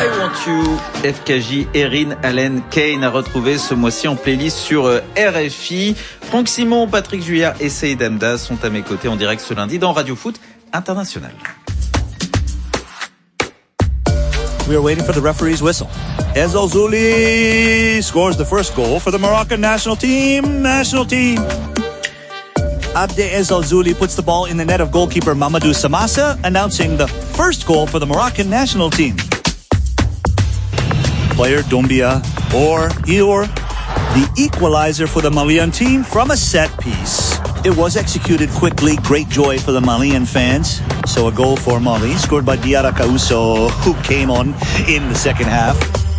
I Want You, FKJ, Erin Allen Kane a retrouvé ce mois-ci en playlist sur RFI. Franck Simon, Patrick Juillard et Saïd Hamda sont à mes côtés en direct ce lundi dans Radio Foot International. We are waiting for the referee's whistle. Ez Al-Zouli scores the first goal for the Moroccan national team. Abde Ez Al-Zouli puts the ball in the net of goalkeeper Mamadou Samassa, announcing the first goal for the Moroccan national team. Player Doumbia or Ior, the equalizer for the Malian team from a set piece. It was executed quickly, great joy for the Malian fans. So a goal for Mali, scored by Diarra Kauso, who came on in the second half.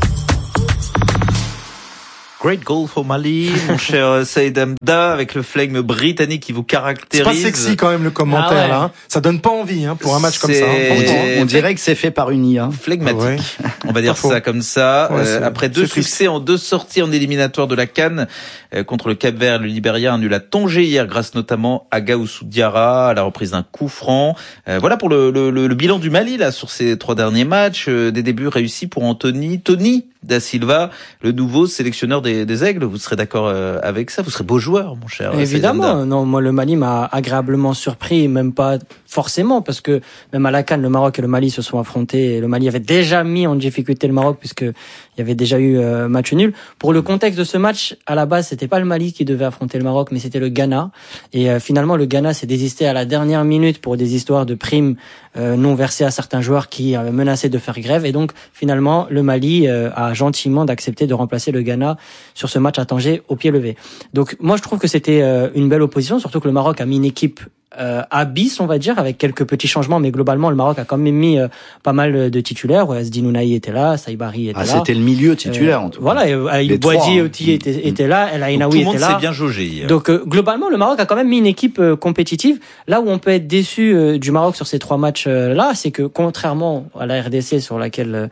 Great goal for Mali, mon cher Saïd Hamda, avec le flegme britannique qui vous caractérise. C'est pas sexy quand même le commentaire là. Ça donne pas envie pour un match comme ça. On dirait que c'est fait par une IA. Flegmatique. On va dire ça comme ça. Après 2 succès en 2 sorties en éliminatoire de la CAN contre le Cap-Vert, le Libéria a nul à Tanger hier grâce notamment à Gaussou Diarra à la reprise d'un coup franc. Voilà pour le bilan du Mali là sur ces 3 derniers matchs. Des débuts réussis pour Tony Da Silva, le nouveau sélectionneur des Aigles. Vous serez d'accord avec ça? Vous serez beau joueur, mon cher. Évidemment. Non, moi, le Mali m'a agréablement surpris, même pas forcément, parce que même à la CAN, le Maroc et le Mali se sont affrontés. Et le Mali avait déjà mis en difficulté le Maroc, puisque il y avait déjà eu match nul. Pour le contexte de ce match, à la base, c'était pas le Mali qui devait affronter le Maroc, mais c'était le Ghana. Et finalement, le Ghana s'est désisté à la dernière minute pour des histoires de primes non versées à certains joueurs qui menaçaient de faire grève. Et donc, finalement, le Mali a gentiment d'accepter de remplacer le Ghana sur ce match à Tanger au pied levé. Donc, moi, je trouve que c'était une belle opposition, surtout que le Maroc a mis une équipe à bis, on va dire, avec quelques petits changements, mais globalement, le Maroc a quand même mis pas mal de titulaires. Asdine Ounahi était là, Saïbari était là. C'était le milieu titulaire, en tout cas. Voilà, Ayoub Boadi était là, El Ainaoui était là. Tout le monde s'est bien jaugé. Donc, globalement, le Maroc a quand même mis une équipe compétitive. Là où on peut être déçu du Maroc sur ces 3 matchs-là, c'est que, contrairement à la RDC sur laquelle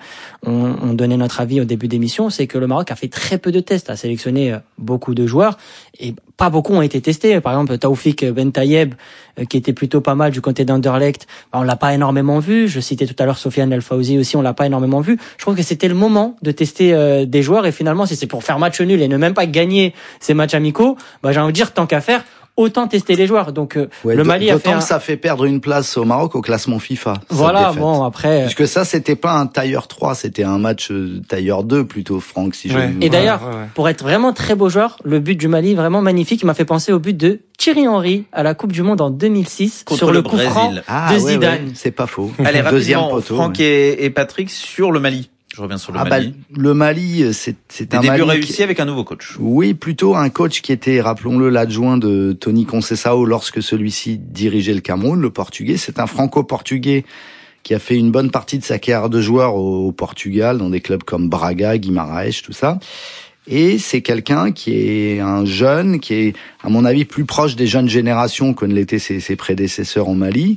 on donnait notre avis au début d'émission, c'est que le Maroc a fait très peu de tests, a sélectionné beaucoup de joueurs, et pas beaucoup ont été testés. Par exemple, Taoufik Ben Tayeb, qui était plutôt pas mal du côté d'Anderlecht, on l'a pas énormément vu. Je citais tout à l'heure Sofiane El Fawzi aussi, on l'a pas énormément vu. Je trouve que c'était le moment de tester des joueurs, et finalement, si c'est pour faire match nul et ne même pas gagner ces matchs amicaux, j'ai envie de dire, tant qu'à faire, autant tester les joueurs. Donc le Mali a fait que ça fait perdre une place au Maroc au classement FIFA. Voilà, bon après puisque ça c'était pas un tailleur 3, c'était un match tailleur 2 plutôt, Franck, si je. Et d'ailleurs, pour être vraiment très beau joueur, le but du Mali vraiment magnifique, il m'a fait penser au but de Thierry Henry à la Coupe du monde en 2006 contre sur le coup Brésil. franc de Zidane. C'est pas faux. Allez, deuxième rapidement, poteau. Franck et Patrick sur le Mali. Je reviens sur le Mali. Le Mali, c'est un début Mali réussi avec un nouveau coach. Oui, plutôt un coach qui était, rappelons-le, l'adjoint de Tony Conceição lorsque celui-ci dirigeait le Cameroun, le Portugais. C'est un franco-portugais qui a fait une bonne partie de sa carrière de joueur au Portugal, dans des clubs comme Braga, Guimarães, tout ça. Et c'est quelqu'un qui est un jeune, qui est, à mon avis, plus proche des jeunes générations que ne l'étaient ses prédécesseurs en Mali.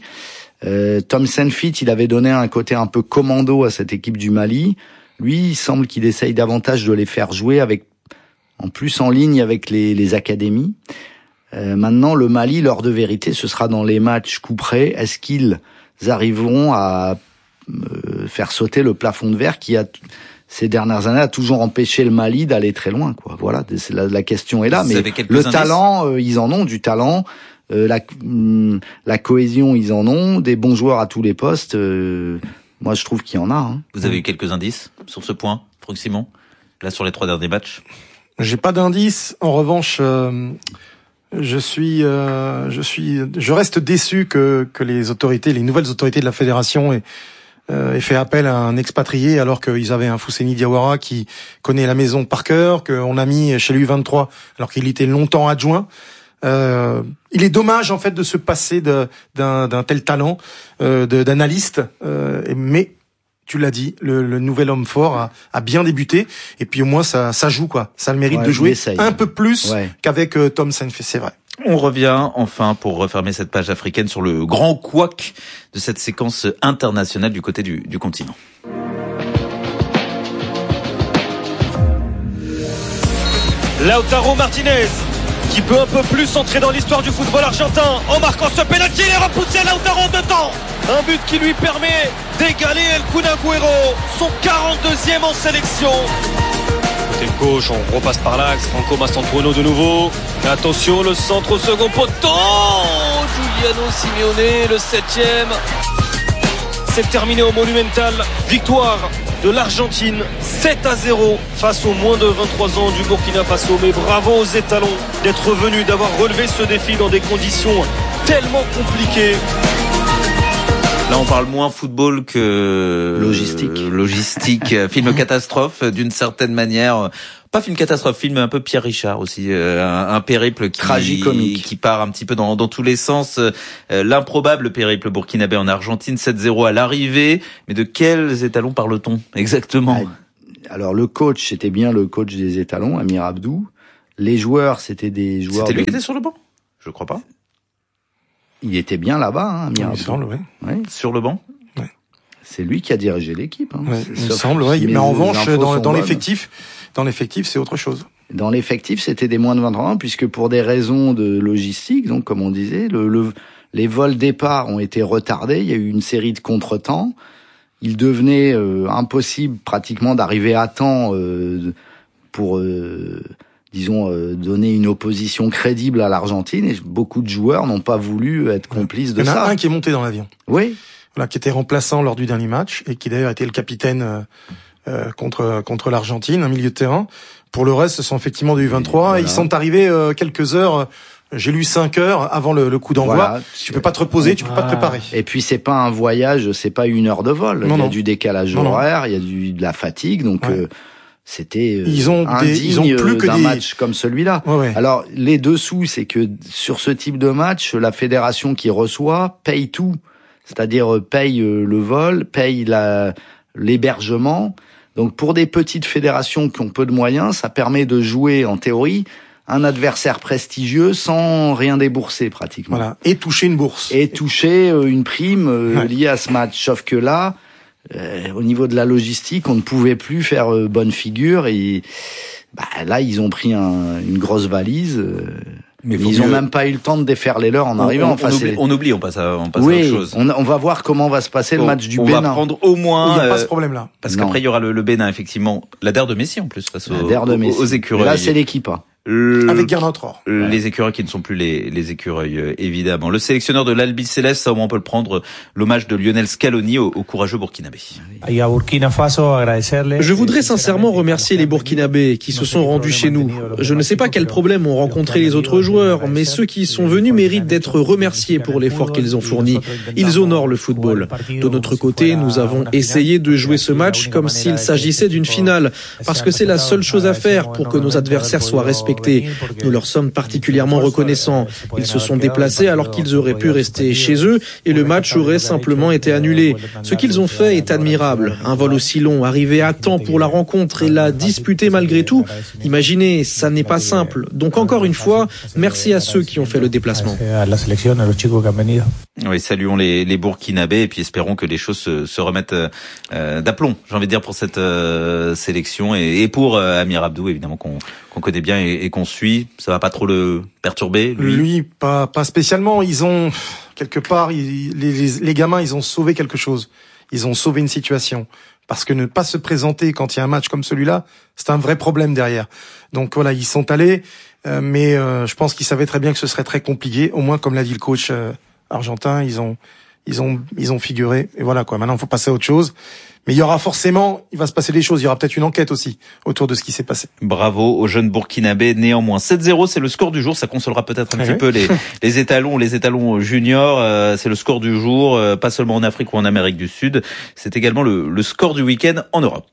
Tom Saintfiet, il avait donné un côté un peu commando à cette équipe du Mali. Lui, il semble qu'il essaye davantage de les faire jouer en plus en ligne avec les académies. Maintenant, le Mali, l'heure de vérité, ce sera dans les matchs coup près. Est-ce qu'ils arriveront à faire sauter le plafond de verre qui a ces dernières années a toujours empêché le Mali d'aller très loin, quoi. Voilà, la question est là. Mais le talent, ils en ont du talent. La cohésion, ils en ont, des bons joueurs à tous les postes. Moi, je trouve qu'il y en a. Vous avez eu quelques indices sur ce point, Franck Simon, là sur les 3 derniers matchs? J'ai pas d'indices. En revanche, je reste déçu que les nouvelles autorités de la fédération aient fait appel à un expatrié alors qu'ils avaient un Fousseni Diawara qui connaît la maison par cœur, qu'on a mis chez l'U23 alors qu'il était longtemps adjoint. Il est dommage en fait de se passer d'un tel talent d'analyste, mais tu l'as dit, le nouvel homme fort a bien débuté, et puis au moins ça joue, quoi. Ça a le mérite de jouer un peu plus qu'avec Tom Saintfiet, c'est vrai. On revient enfin pour refermer cette page africaine sur le grand couac de cette séquence internationale du côté du continent. Lautaro Martinez qui peut un peu plus entrer dans l'histoire du football argentin en marquant ce penalty. Il est repoussé, Lautaro dedans. Un but qui lui permet d'égaler El Kun Agüero, son 42e en sélection. Côté gauche, on repasse par l'axe. Franco Mastantuono de nouveau. Et attention, le centre au second poteau. Giuliano Simeone, le 7e. C'est terminé au Monumental. Victoire de l'Argentine 7-0 face aux moins de 23 ans du Burkina Faso. Mais bravo aux étalons d'être venus, d'avoir relevé ce défi dans des conditions tellement compliquées. Là, on parle moins football que logistique. Film catastrophe, d'une certaine manière. Pas film catastrophe, film un peu Pierre Richard aussi. Un périple qui part un petit peu dans tous les sens. L'improbable périple burkinabé en Argentine, 7-0 à l'arrivée. Mais de quels étalons parle-t-on exactement? Alors, le coach, c'était bien le coach des étalons, Amir Abdou. Les joueurs, c'était des joueurs... C'était lui qui était sur le banc? Je crois pas. Il était bien là-bas, hein, Amir Abdou. Il semble, oui. Ouais. Sur le banc? Ouais. C'est lui qui a dirigé l'équipe. Hein. Ouais, il me semble, oui. Mais en revanche, dans l'effectif, c'est autre chose. Dans l'effectif, c'était des moins de 23 ans, puisque pour des raisons de logistique, donc comme on disait, les vols départ ont été retardés. Il y a eu une série de contretemps. Il devenait impossible pratiquement d'arriver à temps pour... donner une opposition crédible à l'Argentine, et beaucoup de joueurs n'ont pas voulu être complices de ça. Il y en a un qui est monté dans l'avion. Oui. Voilà, qui était remplaçant lors du dernier match, et qui d'ailleurs était le capitaine contre l'Argentine, un milieu de terrain. Pour le reste, ce sont effectivement des U23. Voilà. Ils sont arrivés quelques heures, j'ai lu 5 heures avant le coup d'envoi. Voilà. Tu peux pas te reposer, tu peux pas te préparer. Et puis c'est pas un voyage, c'est pas 1 heure de vol. Il y a du décalage horaire, il y a de la fatigue, donc... Ouais. C'était indigne d'un match comme celui-là. Ouais. Alors, les dessous, c'est que sur ce type de match, la fédération qui reçoit paye tout. C'est-à-dire paye le vol, paye l'hébergement. Donc, pour des petites fédérations qui ont peu de moyens, ça permet de jouer, en théorie, un adversaire prestigieux sans rien débourser, pratiquement. Voilà. Et toucher une bourse. Et toucher une prime liée à ce match. Sauf que là... au niveau de la logistique, on ne pouvait plus faire bonne figure, et là ils ont pris une grosse valise. Mais ils ont même pas eu le temps de défaire les leurs en arrivant. On passe à autre chose. On va voir comment va se passer le match du Bénin. On va prendre au moins. Il n'y a pas ce problème-là. Parce qu'après il y aura le Bénin, effectivement. La DER de Messi en plus face aux écureuils. Là c'est l'équipe. Avec Garnotror. Les écureuils qui ne sont plus les écureuils, évidemment. Le sélectionneur de l'Albi Céleste, ça au moins on peut le prendre, l'hommage de Lionel Scaloni au courageux Burkinabé. Je voudrais sincèrement remercier les Burkinabés qui se sont rendus chez nous. Je ne sais pas quels problèmes ont rencontré les autres joueurs, mais ceux qui sont venus méritent d'être remerciés pour l'effort qu'ils ont fourni. Ils honorent le football. De notre côté, nous avons essayé de jouer ce match comme s'il s'agissait d'une finale, parce que c'est la seule chose à faire pour que nos adversaires soient respectés. Nous leur sommes particulièrement reconnaissants. Ils se sont déplacés alors qu'ils auraient pu rester chez eux et le match aurait simplement été annulé. Ce qu'ils ont fait est admirable. Un vol aussi long, arriver à temps pour la rencontre et la disputer malgré tout. Imaginez, ça n'est pas simple. Donc encore une fois, merci à ceux qui ont fait le déplacement. Oui, saluons les Burkinabés et puis espérons que les choses se remettent d'aplomb, j'ai envie de dire, pour cette sélection et pour Amir Abdou, évidemment, qu'on connaît bien et qu'on suit. Ça va pas trop le perturber, lui, pas spécialement. Ils ont quelque part, les gamins, ils ont sauvé quelque chose. Ils ont sauvé une situation. Parce que ne pas se présenter quand il y a un match comme celui-là, c'est un vrai problème derrière. Donc voilà, ils sont allés, mais je pense qu'ils savaient très bien que ce serait très compliqué. Au moins, comme l'a dit le coach argentin, ils ont figuré. Et voilà quoi. Maintenant, il faut passer à autre chose. Mais il va se passer des choses. Il y aura peut-être une enquête aussi autour de ce qui s'est passé. Bravo aux jeunes Burkinabés. Néanmoins, 7-0, c'est le score du jour. Ça consolera peut-être un petit peu les étalons juniors. C'est le score du jour, pas seulement en Afrique ou en Amérique du Sud. C'est également le score du week-end en Europe.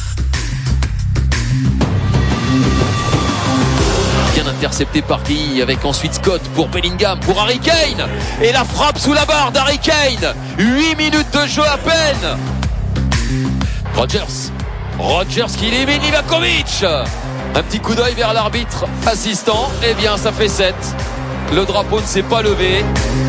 Bien intercepté par Guy, avec ensuite Scott pour Bellingham, pour Harry Kane. Et la frappe sous la barre d'Harry Kane. 8 minutes de jeu à peine. Rodgers qui élimine Livakovic. Un petit coup d'œil vers l'arbitre assistant. Eh bien, ça fait 7. Le drapeau ne s'est pas levé.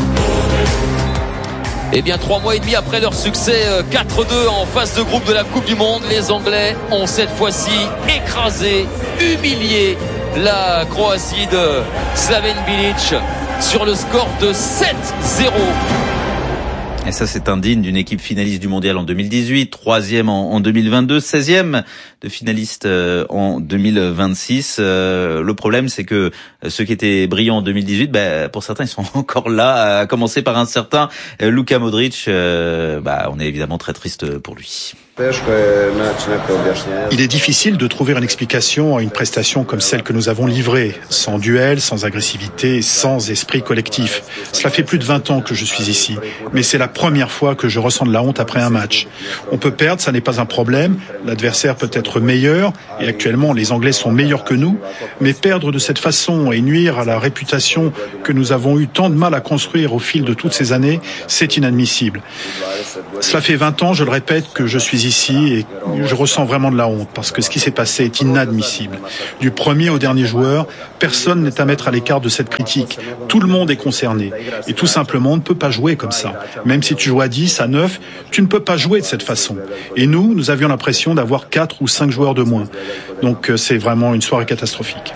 Eh bien, 3 mois et demi après leur succès 4-2 en phase de groupe de la Coupe du Monde, les Anglais ont cette fois-ci écrasé, humilié la Croatie de Slaven Bilic sur le score de 7-0. Et ça, c'est indigne d'une équipe finaliste du mondial en 2018, 3e en 2022, 16e de finaliste en 2026. Le problème, c'est que ceux qui étaient brillants en 2018, pour certains, ils sont encore là, à commencer par un certain Luka Modric. On est évidemment très triste pour lui. Il est difficile de trouver une explication à une prestation comme celle que nous avons livrée, sans duel, sans agressivité, sans esprit collectif. Cela fait plus de 20 ans que je suis ici, mais c'est la première fois que je ressens de la honte après un match. On peut perdre, ça n'est pas un problème, l'adversaire peut être meilleur, et actuellement les Anglais sont meilleurs que nous, mais perdre de cette façon et nuire à la réputation que nous avons eu tant de mal à construire au fil de toutes ces années, c'est inadmissible. Cela fait 20 ans, je le répète, que je suis ici et je ressens vraiment de la honte parce que ce qui s'est passé est inadmissible. Du premier au dernier joueur, personne n'est à mettre à l'écart de cette critique. Tout le monde est concerné et tout simplement on ne peut pas jouer comme ça. Même si tu joues à 10, à 9, tu ne peux pas jouer de cette façon. Et nous avions l'impression d'avoir 4 ou 5 joueurs de moins. Donc c'est vraiment une soirée catastrophique.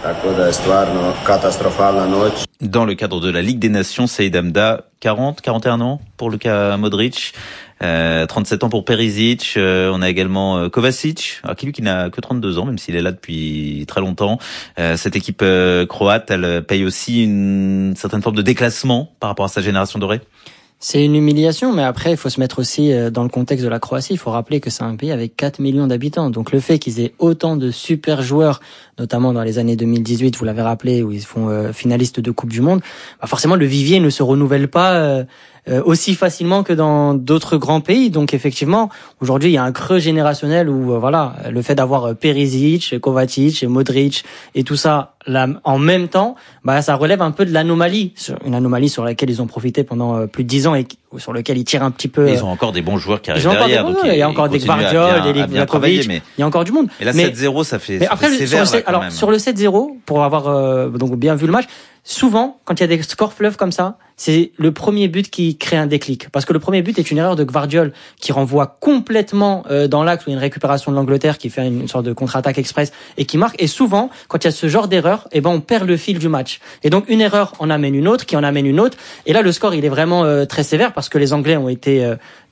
Dans le cadre de la Ligue des Nations, Saïd Hamda, 41 ans pour Luka Modric. 37 ans pour Perisic, on a également Kovacic, qui n'a que 32 ans, même s'il est là depuis très longtemps. Cette équipe croate, elle paye aussi une certaine forme de déclassement par rapport à sa génération dorée. C'est une humiliation, mais après, il faut se mettre aussi dans le contexte de la Croatie. Il faut rappeler que c'est un pays avec 4 millions d'habitants. Donc le fait qu'ils aient autant de super joueurs, notamment dans les années 2018, vous l'avez rappelé, où ils font finalistes de Coupe du Monde, forcément le vivier ne se renouvelle pas aussi facilement que dans d'autres grands pays. Donc effectivement, aujourd'hui, il y a un creux générationnel où le fait d'avoir Perisic, Kovacic, Modric et tout ça là, en même temps, ça relève un peu de l'anomalie, une anomalie sur laquelle ils ont profité pendant plus de 10 ans et sur lequel ils tirent un petit peu. Mais ils ont encore des bons joueurs qui arrivent derrière. Donc il y a encore des Gvardiol, des Livakovic, il y a encore du monde. Et là, 7-0, ça fait sévère. Sur le 7-0, pour avoir donc bien vu le match, souvent, quand il y a des scores fleuves comme ça, c'est le premier but qui crée un déclic. Parce que le premier but est une erreur de Gvardiol qui renvoie complètement dans l'axe où il y a une récupération de l'Angleterre qui fait une sorte de contre-attaque express et qui marque. Et souvent, quand il y a ce genre d'erreur, on perd le fil du match. Et donc, une erreur en amène une autre, qui en amène une autre. Et là, le score, il est vraiment très sévère parce que les Anglais ont été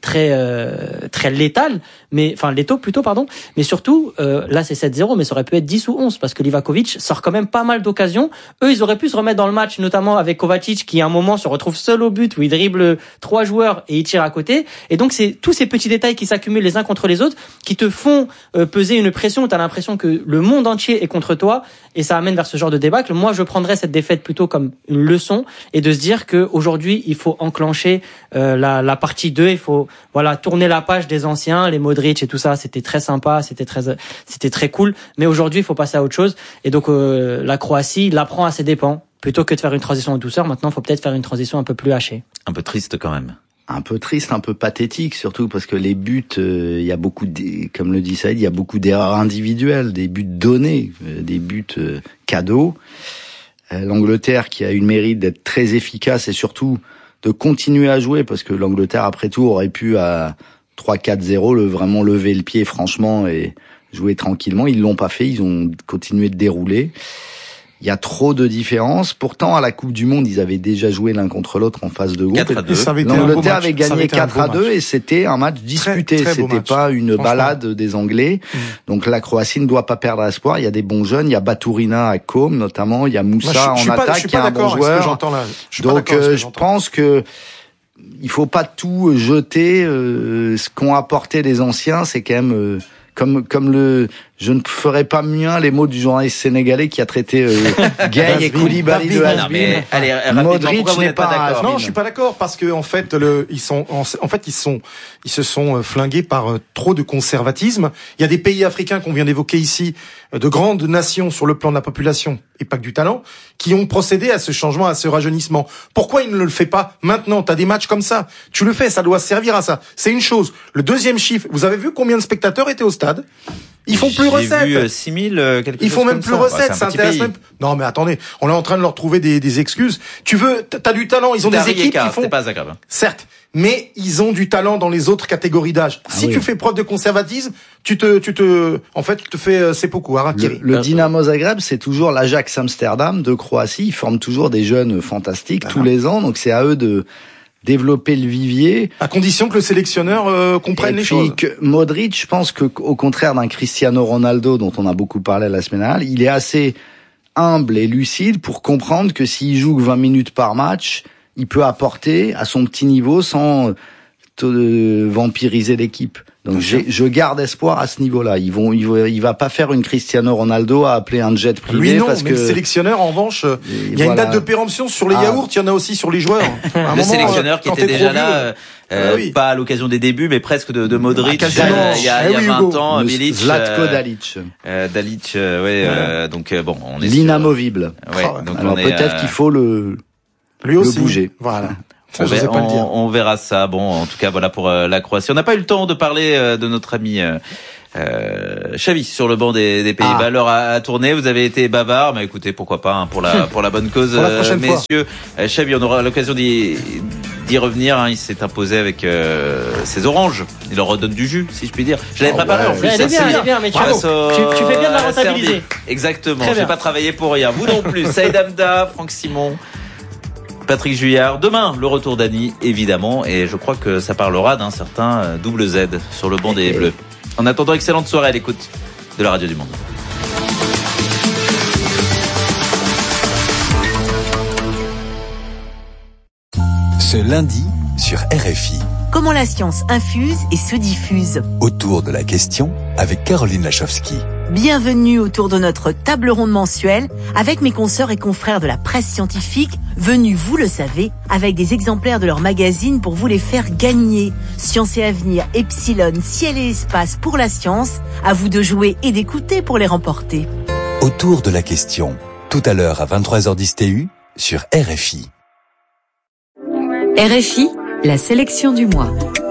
très létaux plutôt, pardon. Mais surtout, là, c'est 7-0, mais ça aurait pu être 10 ou 11 parce que Livakovic sort quand même pas mal d'occasions. Eux, ils auraient pu se remettre dans le match, notamment avec Kovacic qui, à un moment, se retrouve seul au but où il dribble 3 joueurs et il tire à côté. Et donc, c'est tous ces petits détails qui s'accumulent les uns contre les autres qui te font peser une pression où t'as l'impression que le monde entier est contre toi et ça amène vers ce genre de débâcle. Moi, je prendrais cette défaite plutôt comme une leçon et de se dire que aujourd'hui, il faut enclencher la partie 2. Il faut tourner la page des anciens, les Modric et tout ça. C'était très sympa, c'était très cool. Mais aujourd'hui, il faut passer à autre chose. Et donc, la Croatie l'apprend à ses dépens. Plutôt que de faire une transition en douceur, maintenant, il faut peut-être faire une transition un peu plus hachée. Un peu triste quand même. Un peu triste, un peu pathétique, surtout parce que les buts, il y a beaucoup, comme le dit Saïd, il y a beaucoup d'erreurs individuelles, des buts donnés, des buts cadeaux. L'Angleterre qui a eu le mérite d'être très efficace et surtout de continuer à jouer, parce que l'Angleterre, après tout, aurait pu à 3-4-0 vraiment lever le pied, franchement, et jouer tranquillement. Ils l'ont pas fait, ils ont continué de dérouler. Il y a trop de différences. Pourtant, à la Coupe du Monde, ils avaient déjà joué l'un contre l'autre en phase de groupe. 4-2. L'Angleterre avait gagné 4-2 et c'était un match disputé. C'était pas une balade des Anglais. Donc la Croatie ne doit pas perdre espoir. Il y a des bons jeunes. Il y a Baturina à Côme, notamment. Il y a Moussa en attaque, qui est un bon joueur. Donc je pense que il faut pas tout jeter. Ce qu'ont apporté les anciens, c'est quand même je ne ferai pas mieux les mots du journaliste sénégalais qui a traité Gueye et Koulibaly de has-been. Modric n'est pas d'accord. Non, je suis pas d'accord parce que en fait ils se sont flingués par trop de conservatisme. Il y a des pays africains qu'on vient d'évoquer ici, de grandes nations sur le plan de la population et pas que du talent, qui ont procédé à ce changement, à ce rajeunissement. Pourquoi il ne le fait pas maintenant? T'as des matchs comme ça, tu le fais, ça doit servir à ça. C'est une chose. Le deuxième chiffre, vous avez vu combien de spectateurs étaient au stade? Ils font plus recettes. J'ai vu 6000 Ils font même plus recettes, ça intéresse même. Non, mais attendez, on est en train de leur trouver des excuses. T'as du talent, ils ont des équipes qui font. C'est pas Zagreb. Certes, mais ils ont du talent dans les autres catégories d'âge. Si tu fais preuve de conservatisme, tu te fais seppuku, harakiri. Le Dynamo Zagreb, c'est toujours l'Ajax Amsterdam de Croatie. Ils forment toujours des jeunes fantastiques tous les ans, donc c'est à eux de développer le vivier. À condition que le sélectionneur comprenne les choses. Que Modric, je pense que au contraire d'un Cristiano Ronaldo dont on a beaucoup parlé la semaine dernière, il est assez humble et lucide pour comprendre que s'il joue 20 minutes par match, il peut apporter à son petit niveau sans vampiriser l'équipe. Donc je garde espoir à ce niveau-là. Il va pas faire une Cristiano Ronaldo à appeler un jet privé. Lui non, parce mais que le sélectionneur en revanche, il y a une date de péremption sur les yaourts, il y en a aussi sur les joueurs. Le sélectionneur qui était déjà là, pas à l'occasion des débuts, mais presque de Modric. Il y a 20 ans, Milic, Zlatko Dalic. Donc bon, on est l'inamovible. Donc alors peut-être qu'il faut le bouger. Voilà. On verra ça. Bon, en tout cas, voilà pour la Croatie. On n'a pas eu le temps de parler de notre ami Xavi sur le banc des Pays-Bas. L'heure a tourné. Vous avez été bavard, mais écoutez, pourquoi pas pour la bonne cause, messieurs. Xavi, on aura l'occasion d'y revenir. Il s'est imposé avec ses oranges. Il leur redonne du jus, si je puis dire. Je l'avais préparé en plus. Elle est bien, mais tu fais bien de la rentabiliser. Exactement. Je n'ai pas travaillé pour rien. Vous non plus. Saïd Hamda, Franck Simon, Patrick Juillard. Demain, le retour d'Annie, évidemment, et je crois que ça parlera d'un certain double Z sur le banc des Bleus. En attendant, excellente soirée à l'écoute de la Radio du Monde. Ce lundi, sur RFI. Comment la science infuse et se diffuse. Autour de la question, avec Caroline Lachowski. Bienvenue autour de notre table ronde mensuelle avec mes consoeurs et confrères de la presse scientifique, venus, vous le savez, avec des exemplaires de leur magazine pour vous les faire gagner. Science et Avenir, Epsilon, Ciel et Espace pour la science, à vous de jouer et d'écouter pour les remporter. Autour de la question, tout à l'heure à 23h10 TU sur RFI. RFI, la sélection du mois.